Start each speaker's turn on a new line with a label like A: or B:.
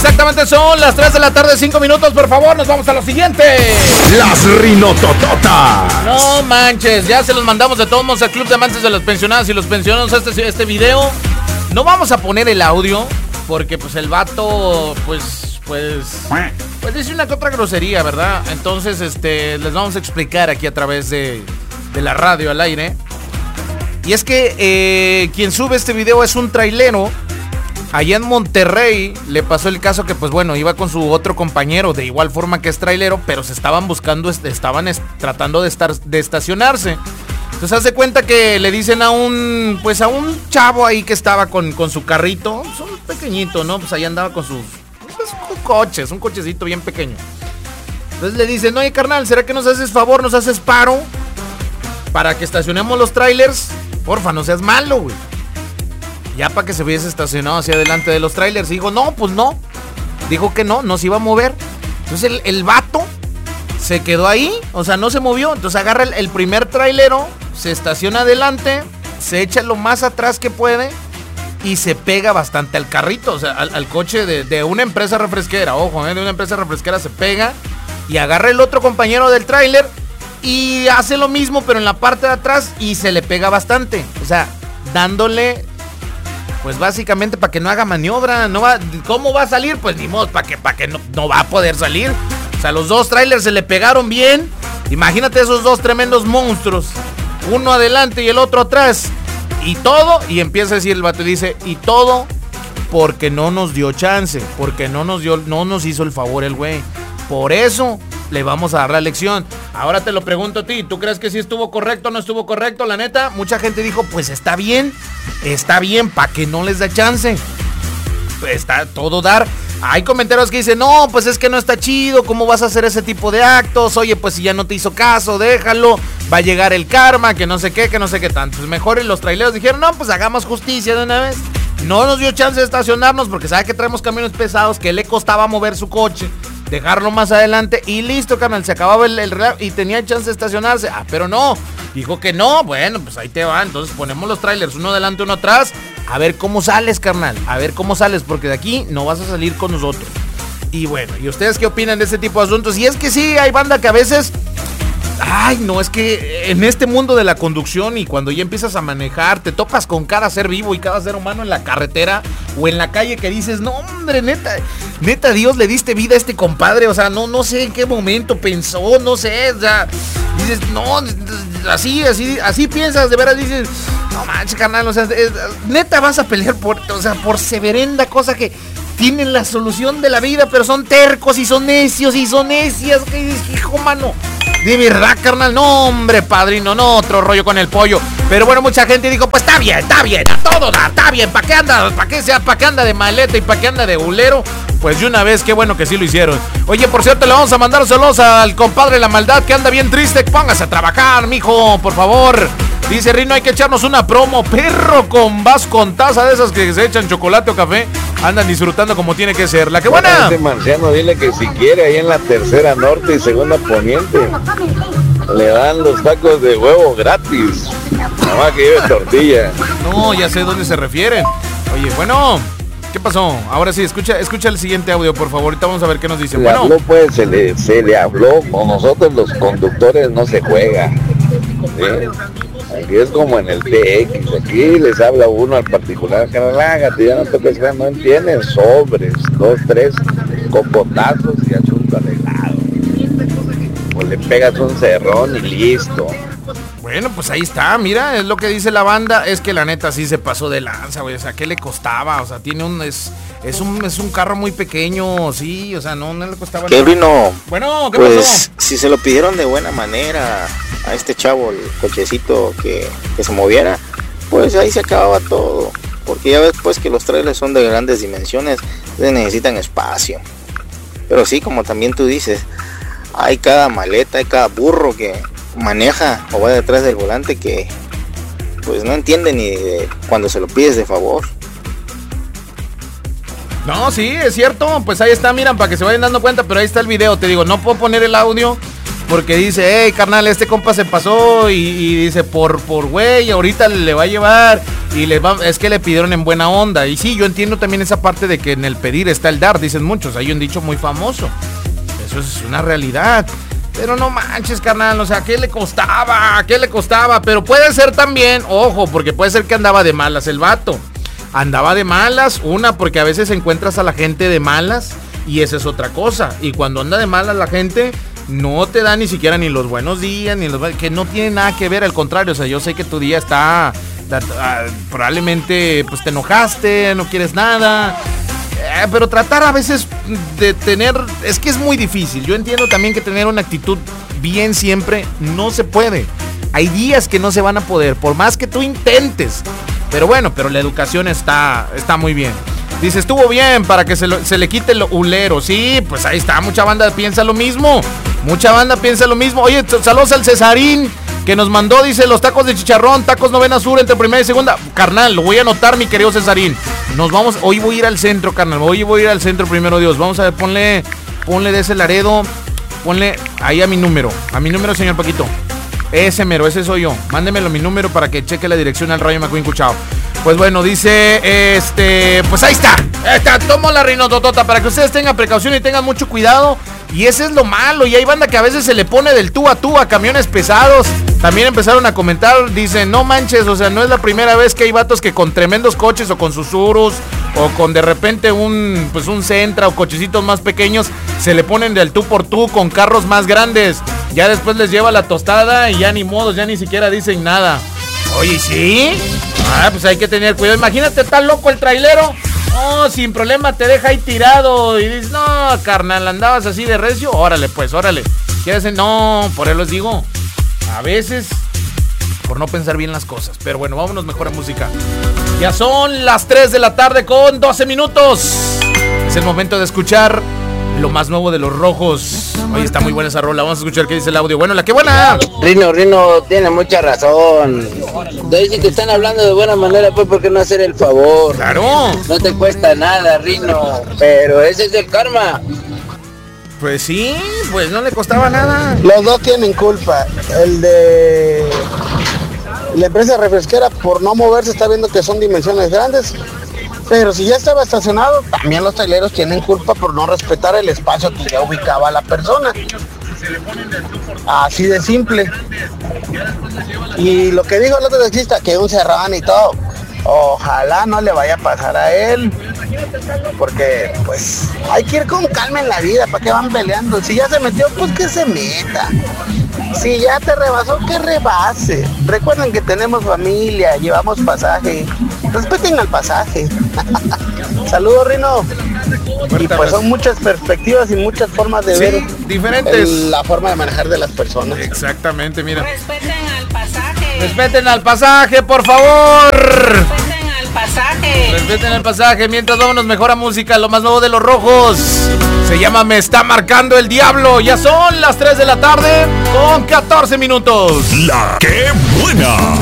A: Exactamente, son las 3 de la tarde, 5 minutos, por favor, nos vamos a lo siguiente.
B: Las rinotototas.
A: No manches, ya se los mandamos de todos modos al Club de Amantes de los Pensionados y los Pensionados este video. No vamos a poner el audio, porque pues el vato, pues dice una que otra grosería, ¿verdad? Entonces, les vamos a explicar aquí a través de la radio al aire. Y es que quien sube este video es un trailero. Allá en Monterrey le pasó el caso que, pues bueno, iba con su otro compañero, de igual forma que es trailero, pero se estaban buscando, tratando de estacionarse. Entonces, haz de cuenta que le dicen a un chavo ahí que estaba con su carrito, un pequeñito, ¿no? Pues ahí andaba con sus coches, un cochecito bien pequeño. Entonces le dicen, oye, carnal, ¿será que nos haces favor, nos haces paro para que estacionemos los trailers? Porfa, no seas malo, güey. Ya para que se hubiese estacionado hacia adelante de los trailers. Y dijo, no, pues no. Dijo que no se iba a mover. Entonces el vato se quedó ahí, o sea, no se movió. Entonces agarra el primer trailero, se estaciona adelante, se echa lo más atrás que puede y se pega bastante al carrito, o sea, al coche de una empresa refresquera. Ojo, de una empresa refresquera se pega y agarra el otro compañero del trailer y hace lo mismo, pero en la parte de atrás y se le pega bastante. O sea, dándole... Pues básicamente para que no haga maniobra, ¿cómo va a salir? Pues ni modo, para que no va a poder salir. O sea, los dos trailers se le pegaron bien. Imagínate esos dos tremendos monstruos. Uno adelante y el otro atrás. Y todo, y empieza a decir el vato y dice, y todo porque no nos dio chance, porque no nos hizo el favor el güey. Por eso le vamos a dar la lección. Ahora te lo pregunto a ti, ¿tú crees que sí estuvo correcto o no estuvo correcto? La neta, mucha gente dijo, pues está bien, para que no les da chance. Está todo dar. Hay comentarios que dicen, no, pues es que no está chido, ¿cómo vas a hacer ese tipo de actos? Oye, pues si ya no te hizo caso, déjalo, va a llegar el karma, que no sé qué tanto. Pues mejor los traileros dijeron, no, pues hagamos justicia de una vez. No nos dio chance de estacionarnos porque sabe que traemos camiones pesados, que le costaba mover su coche, dejarlo más adelante y listo, carnal, se acababa el reloj y tenía chance de estacionarse. Pero no, dijo que no. Bueno, pues ahí te va. Entonces ponemos los trailers, uno adelante, uno atrás. A ver cómo sales, carnal, a ver cómo sales, porque de aquí no vas a salir con nosotros. Y bueno, ¿y ustedes qué opinan de este tipo de asuntos? Y es que sí, hay banda que a veces... Ay, no, es que en este mundo de la conducción y cuando ya empiezas a manejar, te topas con cada ser vivo y cada ser humano en la carretera o en la calle que dices, no, hombre, neta, Dios le diste vida a este compadre, o sea, no sé en qué momento pensó, no sé, o sea, dices, no, así piensas, de veras dices, no manches, carnal, o sea, neta vas a pelear por severenda cosa que tienen la solución de la vida, pero son tercos y son necios y son necias, que dices, hijo, mano. De verdad, carnal, no, hombre, padrino, no, otro rollo con el pollo. Pero bueno, mucha gente dijo, pues está bien, a todo da, está bien, ¿para qué anda de maleta y para qué anda de bulero? Pues de una vez, qué bueno que sí lo hicieron. Oye, por cierto, le vamos a mandar saludos al compadre La Maldad, que anda bien triste. Póngase a trabajar, mijo, por favor. Dice Rino, hay que echarnos una promo, perro con vas con taza de esas que se echan chocolate o café. Andan disfrutando como tiene que ser. La que buena.
C: Este marciano, dile que si quiere, ahí en la tercera norte y segunda poniente, le dan los tacos de huevo gratis. Nada más que lleve tortilla.
A: No, ya sé dónde se refieren. Oye, bueno, ¿qué pasó? Ahora sí, escucha el siguiente audio, por favor. Ahorita vamos a ver qué nos dice.
C: Se le habló. Con nosotros los conductores no se juega. ¿Sí? Aquí es como en el TX, aquí les habla uno al particular, relájate, ya no toques, no entiendes, sobres, 2, 3 cocotazos y asunto arreglado. Pues le pegas un cerrón y listo.
A: Bueno, pues ahí está, mira, es lo que dice la banda, es que la neta sí se pasó de lanza, güey, o sea, ¿qué le costaba? O sea, es un carro muy pequeño, sí, o sea, no le costaba
D: nada. Vino?
A: Bueno, ¿qué
D: pues,
A: pasó?
D: Si se lo pidieron de buena manera a este chavo, el cochecito que se moviera, pues ahí se acababa todo, porque ya ves pues que los trailers son de grandes dimensiones, necesitan espacio. Pero sí, como también tú dices, hay cada maleta, hay cada burro que maneja o va detrás del volante que pues no entiende ni de cuando se lo pides de favor.
A: No, sí, es cierto, pues ahí está, miran, para que se vayan dando cuenta, pero ahí está el video, te digo, no puedo poner el audio porque dice, hey, carnal, este compa se pasó y dice, por güey, ahorita le va a llevar y es que le pidieron en buena onda. Y sí, yo entiendo también esa parte de que en el pedir está el dar, dicen muchos, hay un dicho muy famoso. Eso es una realidad. Pero no manches, carnal, o sea, ¿qué le costaba? Pero puede ser también, ojo, porque puede ser que andaba de malas el vato. Andaba de malas, porque a veces encuentras a la gente de malas y esa es otra cosa. Y cuando anda de malas la gente, no te da ni siquiera ni los buenos días, que no tiene nada que ver, al contrario. O sea, yo sé que tu día está, probablemente pues te enojaste, no quieres nada. Pero tratar a veces de tener, es que es muy difícil. Yo entiendo también que tener una actitud bien siempre no se puede. Hay días que no se van a poder, por más que tú intentes. Pero bueno, pero la educación está muy bien. Dice, estuvo bien para que se le quite lo ulero. Sí, pues ahí está, mucha banda piensa lo mismo. Oye, saludos al Cesarín, que nos mandó, dice, los tacos de chicharrón, tacos Novena Sur entre primera y segunda. Carnal, lo voy a anotar, mi querido Cesarín. Hoy voy a ir al centro, carnal. Hoy voy a ir al centro, primero Dios. Vamos a ver, ponle de ese Laredo. Ponle ahí a mi número, señor Paquito. Ese mero, ese soy yo. Mándemelo mi número para que cheque la dirección al Rayo McQueen Cuchao. Pues bueno, dice, pues ahí está. Tomo la rinototota para que ustedes tengan precaución y tengan mucho cuidado. Y ese es lo malo. Y hay banda que a veces se le pone del tú a tú a camiones pesados. También empezaron a comentar, dicen, no manches, o sea, no es la primera vez que hay vatos que con tremendos coches o con Susurus o con de repente un Sentra o cochecitos más pequeños se le ponen del tú por tú con carros más grandes. Ya después les lleva la tostada y ya ni modos, ya ni siquiera dicen nada. Oye, ¿sí? Pues hay que tener cuidado. Imagínate, está loco el trailero. No, sin problema te deja ahí tirado. Y dices, no, carnal, andabas así de recio. Órale, órale. ¿Quieres? No, por eso les digo. A veces, por no pensar bien las cosas. Pero bueno, vámonos mejor a música. Ya son las 3 de la tarde con 12 minutos. Es el momento de escuchar lo más nuevo de Los Rojos. Oye, está muy buena esa rola. Vamos a escuchar qué dice el audio. Bueno, la que buena.
E: Rino tiene mucha razón. Dicen que están hablando de buena manera, pues ¿por qué no hacer el favor?
A: Claro.
E: No te cuesta nada, Rino. Pero ese es el karma.
A: Pues sí, pues no le costaba nada.
F: Los dos tienen culpa. El de la empresa refresquera por no moverse está viendo que son dimensiones grandes. Pero si ya estaba estacionado, también los traileros tienen culpa por no respetar el espacio que ya ubicaba la persona. Así de simple. Y lo que dijo el otro taxista, que un serrano y todo, ojalá no le vaya a pasar a él. Porque pues hay que ir con calma en la vida, ¿para qué van peleando? Si ya se metió, pues que se meta. Si ya te rebasó, que rebase. Recuerden que tenemos familia, llevamos pasaje. Respeten al pasaje. Saludos, Rino. Y pues son muchas perspectivas y muchas formas de ver
A: diferentes.
F: La forma de manejar de las personas.
A: Exactamente, mira.
G: Respeten al pasaje.
A: Respeten al pasaje, por favor.
G: Respeten al pasaje.
A: Respeten el pasaje. Mientras vámonos mejor a música, lo más nuevo de Los Rojos. Se llama Me Está Marcando el Diablo. Ya son las 3 de la tarde con 14 minutos.
B: La que buena.